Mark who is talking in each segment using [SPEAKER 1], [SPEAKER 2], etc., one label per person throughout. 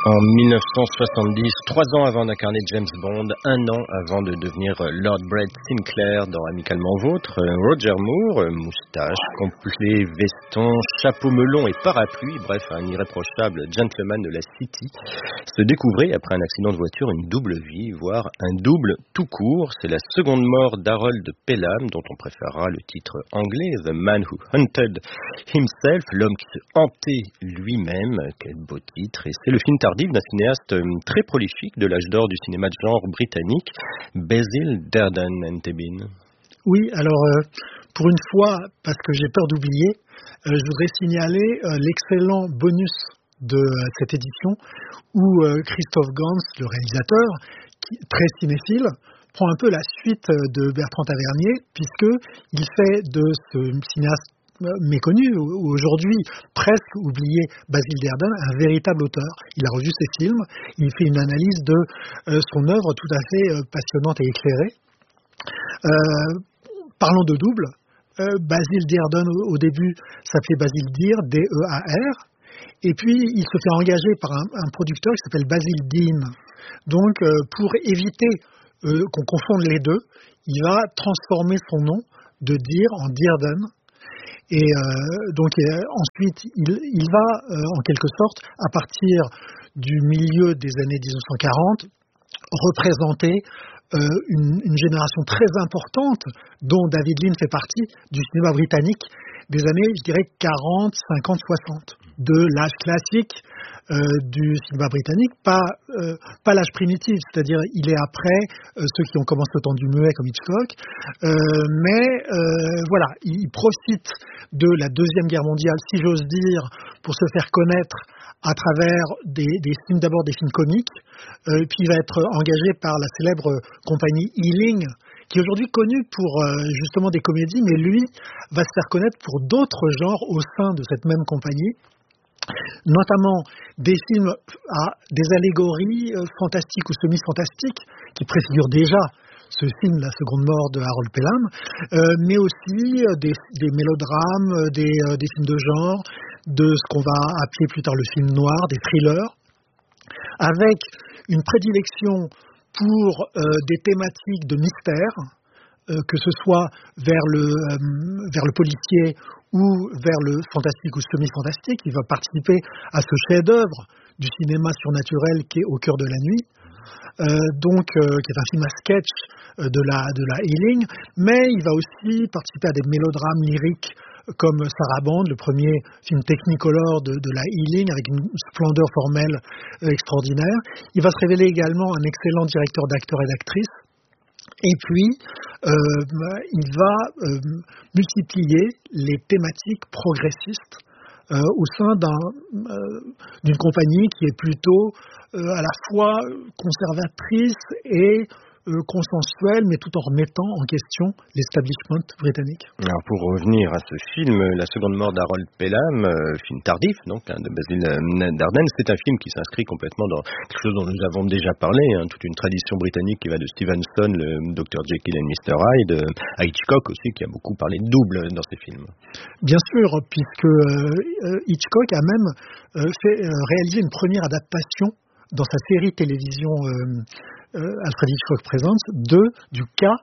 [SPEAKER 1] En 1970, 3 ans avant d'incarner James Bond, 1 an avant de devenir Lord Brett Sinclair dans Amicalement Vôtre, Roger Moore, moustache, complet, veston, chapeau melon et parapluie, bref, un irréprochable gentleman de la City, se découvrait après un accident de voiture une double vie, voire un double tout court. C'est la seconde mort d'Harold Pelham, dont on préférera le titre anglais, The Man Who Hunted Himself, l'homme qui se hantait lui-même. Quel beau titre, et c'est le film tardif d'un cinéaste très prolifique de l'âge d'or du cinéma de genre britannique, Basil Darden.
[SPEAKER 2] Oui, alors pour une fois, parce que j'ai peur d'oublier, je voudrais signaler l'excellent bonus de cette édition où Christophe Gans, le réalisateur, très cinéphile, prend un peu la suite de Bertrand Tavernier, puisqu'il fait de ce cinéaste méconnu, aujourd'hui presque oublié, Basil Darden, un véritable auteur. Il a revu ses films, il fait une analyse de son œuvre tout à fait passionnante et éclairée. Parlons de double. Basil Darden, au début, s'appelait Basil Dear, D-E-A-R, et puis il se fait engager par un producteur qui s'appelle Basil Dean. Donc, pour éviter qu'on confonde les deux, il va transformer son nom de Dear en Dearden. Et donc ensuite, il va, en quelque sorte, à partir du milieu des années 1940, représenter une génération très importante, dont David Lean fait partie, du cinéma britannique, des années, je dirais, 40, 50, 60, de l'âge classique du cinéma britannique, pas l'âge primitif, c'est-à-dire il est après ceux qui ont commencé au temps du muet comme Hitchcock, mais voilà, il profite de la Deuxième Guerre mondiale, si j'ose dire, pour se faire connaître à travers des films, d'abord des films comiques, puis il va être engagé par la célèbre compagnie Ealing, qui est aujourd'hui connue pour justement des comédies, mais lui va se faire connaître pour d'autres genres au sein de cette même compagnie, notamment des films à des allégories fantastiques ou semi-fantastiques, qui préfigurent déjà ce film, La seconde mort de Harold Pelham, mais aussi des mélodrames, des films de genre, de ce qu'on va appeler plus tard le film noir, des thrillers, avec une prédilection pour des thématiques de mystère, que ce soit vers le policier ou vers le fantastique ou semi-fantastique. Il va participer à ce chef-d'œuvre du cinéma surnaturel qui est Au cœur de la nuit, qui est un film à sketch de la Ealing, mais il va aussi participer à des mélodrames lyriques comme Sarabande, le premier film technicolor de la Ealing, avec une splendeur formelle extraordinaire. Il va se révéler également un excellent directeur d'acteurs et d'actrices. Et puis, il va multiplier les thématiques progressistes au sein d'une compagnie qui est plutôt à la fois conservatrice et consensuelle, mais tout en remettant en question l'establishment britannique.
[SPEAKER 1] Alors pour revenir à ce film, La seconde mort d'Harold Pelham, film tardif donc de Basil Darden, c'est un film qui s'inscrit complètement dans quelque chose dont nous avons déjà parlé, toute une tradition britannique qui va de Stevenson, le Dr Jekyll and Mr Hyde, à Hitchcock aussi, qui a beaucoup parlé de double dans ses films.
[SPEAKER 2] Bien sûr, puisque Hitchcock a même réalisé une première adaptation dans sa série télévision Alfred Hitchcock Presents du cas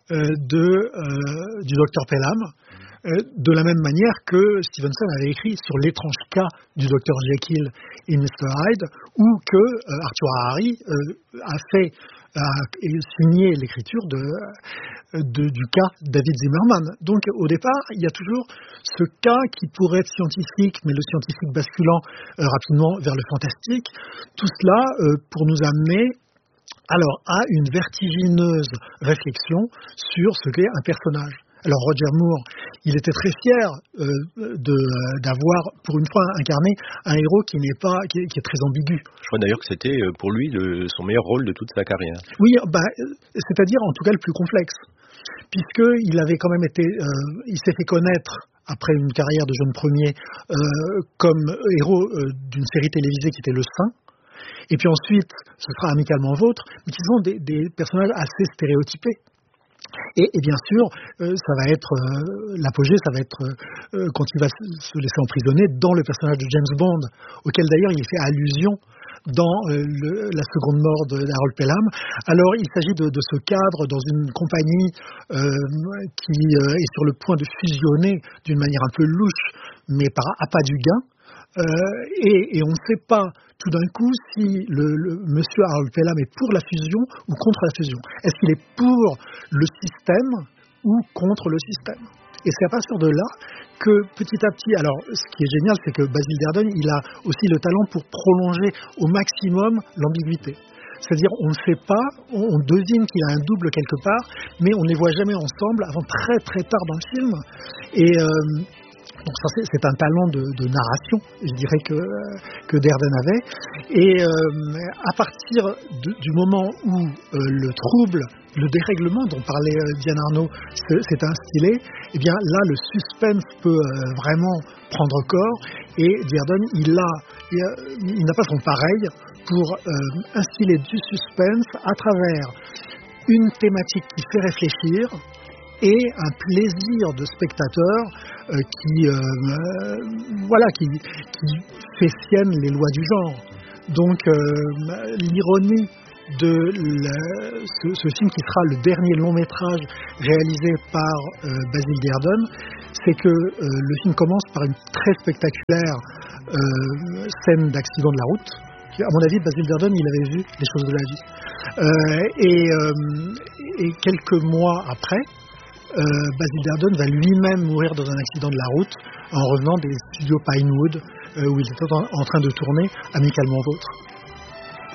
[SPEAKER 2] du Dr Pelham, de la même manière que Stevenson avait écrit sur l'étrange cas du Dr Jekyll et Mr Hyde, ou que Arthur Harari a signé l'écriture du cas David Zimmerman. Donc au départ, il y a toujours ce cas qui pourrait être scientifique, mais le scientifique basculant rapidement vers le fantastique. Tout cela pour nous amener alors à une vertigineuse réflexion sur ce qu'est un personnage. Alors Roger Moore, il était très fier d'avoir pour une fois incarné un héros qui est très ambigu.
[SPEAKER 1] Je crois d'ailleurs que c'était pour lui son meilleur rôle de toute sa carrière.
[SPEAKER 2] Oui, c'est-à-dire en tout cas le plus complexe, puisqu'il avait quand même il s'est fait connaître après une carrière de jeune premier comme héros d'une série télévisée qui était Le Saint. Et puis ensuite, ce sera Amicalement Vôtre, mais qui sont des personnages assez stéréotypés. Et bien sûr, ça va être l'apogée, ça va être quand il va se laisser emprisonner dans le personnage de James Bond, auquel d'ailleurs il fait allusion dans la seconde mort d'Harold Pelham. Alors, il s'agit de ce cadre dans une compagnie qui est sur le point de fusionner d'une manière un peu louche, mais par appât du gain. Et on ne sait pas tout d'un coup si le monsieur Harold Pelham est pour la fusion ou contre la fusion. Est-ce qu'il est pour le système ou contre le système? Et c'est à partir de là que petit à petit, alors ce qui est génial, c'est que Basil Dearden, il a aussi le talent pour prolonger au maximum l'ambiguïté. C'est-à-dire, on ne sait pas, on devine qu'il a un double quelque part, mais on ne les voit jamais ensemble avant très très tard dans le film. Et donc ça, c'est un talent de narration, je dirais, que Dearden avait. Et à partir du moment où le trouble, le dérèglement dont parlait Diane Arnaud s'est instillé, eh bien là, le suspense peut vraiment prendre corps. Et Dearden, il n'a pas son pareil pour instiller du suspense à travers une thématique qui fait réfléchir et un plaisir de spectateur qui fait sienne les lois du genre. Donc l'ironie de ce film qui sera le dernier long métrage réalisé par Basil Dearden, c'est que le film commence par une très spectaculaire scène d'accident de la route. À mon avis, Basil Dearden, il avait vu les choses de la vie. Et quelques mois après, Basil Dearden va lui-même mourir dans un accident de la route en revenant des studios Pinewood où il était en train de tourner Amicalement Vôtre.